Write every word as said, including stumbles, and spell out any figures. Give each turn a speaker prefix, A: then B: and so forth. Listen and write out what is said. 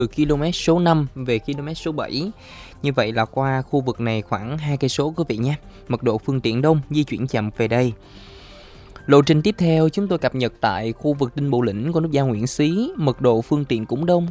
A: từ ki lô mét số năm về ki lô mét số bảy. Như vậy là qua khu vực này khoảng hai cây số quý vị nhé. Mật độ phương tiện đông, di chuyển chậm về đây. Lộ trình tiếp theo chúng tôi cập nhật tại khu vực Đinh Bộ Lĩnh của nút giao Nguyễn Xí, mật độ phương tiện cũng đông,